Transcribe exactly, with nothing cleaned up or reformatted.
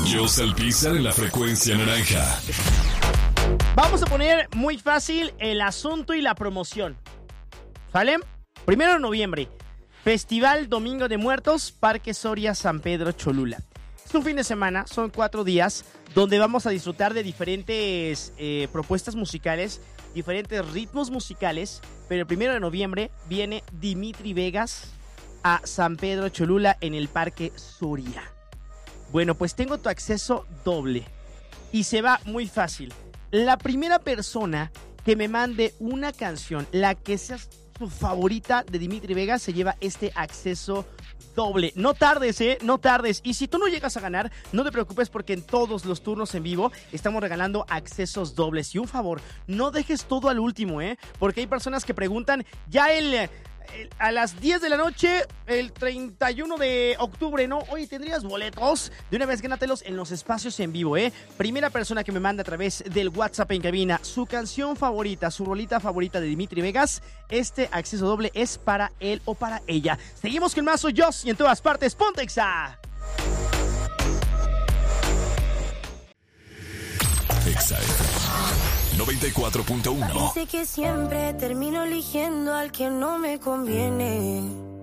Joss Alpizar en la frecuencia naranja. Vamos a poner muy fácil el asunto y la promoción. ¿Sale? Primero de noviembre, Festival Domingo de Muertos, Parque Soria, San Pedro Cholula. Es un fin de semana, son cuatro días, donde vamos a disfrutar de diferentes eh, propuestas musicales, diferentes ritmos musicales, pero el primero de noviembre viene Dimitri Vegas a San Pedro Cholula en el Parque Soria. Bueno, pues tengo tu acceso doble y se va muy fácil. La primera persona que me mande una canción, la que sea su favorita de Dimitri Vegas, se lleva este acceso doble. No tardes, ¿eh? No tardes. Y si tú no llegas a ganar, no te preocupes porque en todos los turnos en vivo estamos regalando accesos dobles. Y un favor, no dejes todo al último, ¿eh? Porque hay personas que preguntan, ya el... el a las diez de la noche, el treinta y uno de octubre, ¿no? Oye, ¿tendrías boletos? De una vez gánatelos en los espacios en vivo, ¿eh? Primera persona que me manda a través del WhatsApp en cabina su canción favorita, su rolita favorita de Dimitri Vegas, este acceso doble es para él o para ella. Seguimos con más, soy Joss y en todas partes, ponte Exa. Exa noventa y cuatro punto uno. Dice que siempre termino eligiendo al que no me conviene.